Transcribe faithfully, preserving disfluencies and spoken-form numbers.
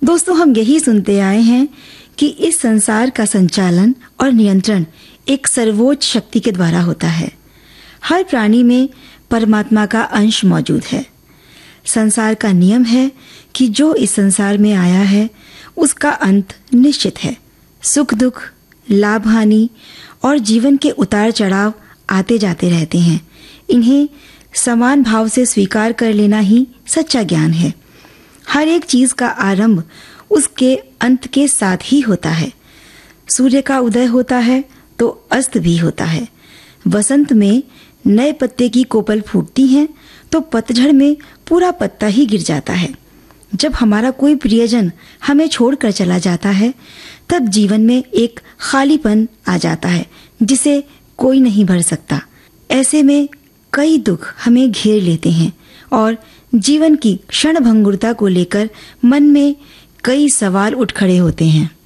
दोस्तों, हम यही सुनते आए हैं कि इस संसार का संचालन और नियंत्रण एक सर्वोच्च शक्ति के द्वारा होता है। हर प्राणी में परमात्मा का अंश मौजूद है। संसार का नियम है कि जो इस संसार में आया है उसका अंत निश्चित है। सुख दुख, लाभ हानि और जीवन के उतार चढ़ाव आते जाते रहते हैं। इन्हें समान भाव से स्वीकार कर लेना ही सच्चा ज्ञान है। हर एक चीज का आरंभ उसके अंत के साथ ही होता है। सूर्य का उदय होता है तो अस्त भी होता है। वसंत में नए पत्ते की कोपल फूटती हैं तो पतझड़ में पूरा पत्ता ही गिर जाता है। जब हमारा कोई प्रियजन हमें छोड़कर चला जाता है तब जीवन में एक खालीपन आ जाता है जिसे कोई नहीं भर सकता। ऐसे में कई दुख हमें घेर लेते हैं और जीवन की क्षणभंगुरता को लेकर मन में कई सवाल उठ खड़े होते हैं।